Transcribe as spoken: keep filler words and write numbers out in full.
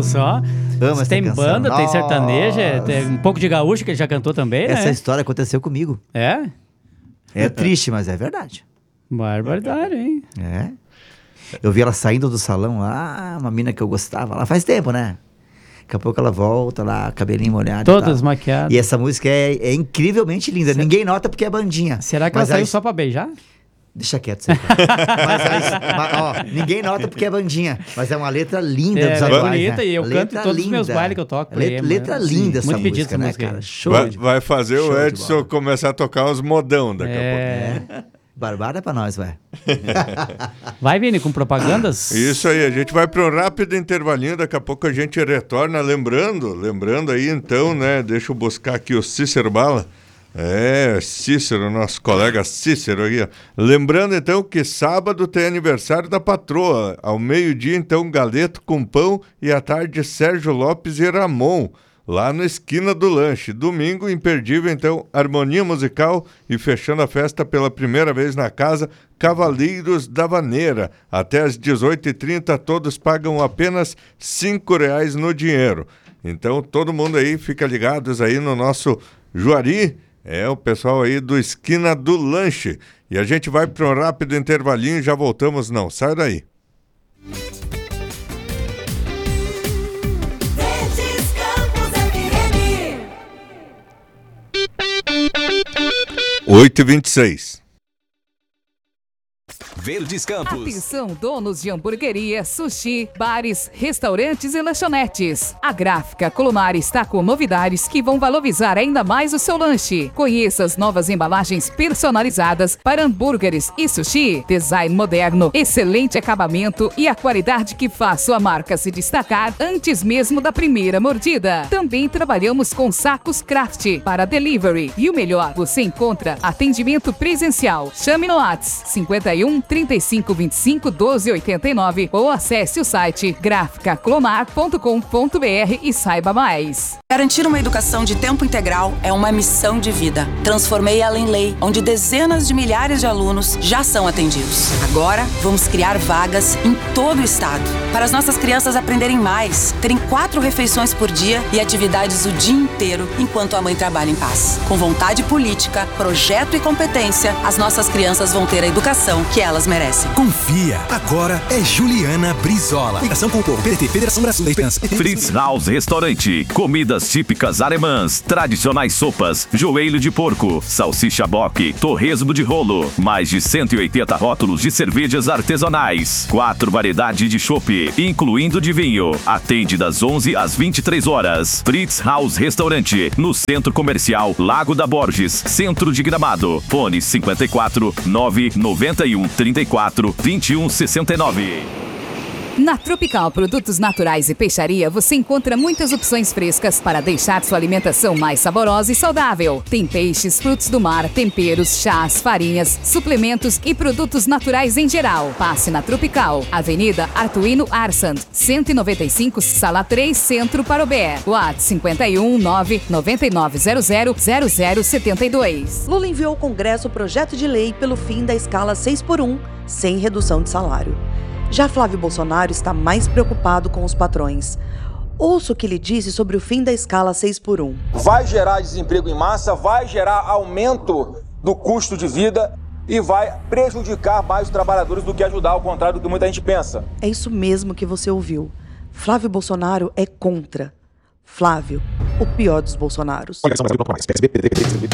viu só? Amo Tem essa canção. banda, tem Nossa. sertaneja, tem um pouco de gaúcho que ele já cantou também, Essa né? história aconteceu comigo. É? É triste, mas é verdade. Barbaridade, hein? É. Eu vi ela saindo do salão lá, uma mina que eu gostava lá faz tempo, né? Daqui a pouco ela volta lá, cabelinho molhado. Todas e tal. maquiadas. E essa música é, é incrivelmente linda. Ninguém nota porque é bandinha. Será que Mas ela saiu aí- só pra beijar? Deixa quieto, isso aí, cara. Mas aí, mas, ó, ninguém nota porque é bandinha. Mas é uma letra linda É, dos é atuais, bonita, né? e eu Letra canto em todos os meus linda. bailes que eu toco. Letra, aí, letra mano. linda Sim, essa muito pedido música, essa né, música aí. cara? Show Vai, de- vai fazer show o de Edson bola. começar a tocar os modão daqui a É. Barbada pra nós, vai. Vai, Vini, com propagandas? pouco. Isso aí, a gente vai para um rápido intervalinho, daqui a pouco a gente retorna, lembrando, lembrando aí então, né, deixa eu buscar aqui o Cícero Bala. É, Cícero, nosso colega Cícero aí, ó. Lembrando então que sábado tem aniversário da patroa, ao meio-dia então galeto com pão e à tarde Sérgio Lopes e Ramon, lá na esquina do lanche. Domingo, imperdível então, harmonia musical e fechando a festa pela primeira vez na casa, Cavaleiros da Vaneira. Até às dezoito e trinta todos pagam apenas cinco reais no dinheiro. Então todo mundo aí fica ligados aí no nosso Juari. É o pessoal aí do Esquina do Lanche. E a gente vai para um rápido intervalinho e já voltamos. Não, sai daí. Verdes Campos F M. oito e vinte e seis. Verdes Campos. Atenção, donos de hamburgueria, sushi, bares, restaurantes e lanchonetes. A Gráfica Columar está com novidades que vão valorizar ainda mais o seu lanche. Conheça as novas embalagens personalizadas para hambúrgueres e sushi. Design moderno, excelente acabamento e a qualidade que faz sua marca se destacar antes mesmo da primeira mordida. Também trabalhamos com sacos craft para delivery. E o melhor, você encontra atendimento presencial. Chame no WhatsApp cinquenta e um, trinta e cinco, vinte e cinco, doze, oitenta e nove ou acesse o site gráfica clomar ponto com ponto br e saiba mais. Garantir uma educação de tempo integral é uma missão de vida. Transformei ela em lei, onde dezenas de milhares de alunos já são atendidos. Agora, vamos criar vagas em todo o estado, para as nossas crianças aprenderem mais, terem quatro refeições por dia e atividades o dia inteiro, enquanto a mãe trabalha em paz. Com vontade política, projeto e competência, as nossas crianças vão ter a educação que elas merecem. Confia, agora é Juliana Brizola. Ligação com o povo, P D T, Federação Brasil da Esperança. Fritz House Restaurante. Comidas típicas alemãs, tradicionais sopas, joelho de porco, salsicha boque, torresmo de rolo, mais de cento e oitenta rótulos de cervejas artesanais, quatro variedades de chopp, incluindo de vinho. Atende das onze às vinte e três horas. Fritz House Restaurante, no Centro Comercial Lago da Borges, Centro de Gramado. Fone cinquenta e quatro, nove noventa e um, trinta e quatro, vinte e um, sessenta e nove. Na Tropical Produtos Naturais e Peixaria, você encontra muitas opções frescas para deixar sua alimentação mais saborosa e saudável. Tem peixes, frutos do mar, temperos, chás, farinhas, suplementos e produtos naturais em geral. Passe na Tropical, Avenida Artuino Arsand, cento e noventa e cinco, Sala três, Centro, Parobé. WhatsApp cinquenta e um, nove nove nove zero zero zero zero sete dois. Lula enviou ao Congresso o projeto de lei pelo fim da escala seis por um, sem redução de salário. Já Flávio Bolsonaro está mais preocupado com os patrões. Ouça o que ele disse sobre o fim da escala seis por um. Vai gerar desemprego em massa, vai gerar aumento do custo de vida e vai prejudicar mais os trabalhadores do que ajudar, ao contrário do que muita gente pensa. É isso mesmo que você ouviu. Flávio Bolsonaro é contra. Flávio, o pior dos Bolsonaros.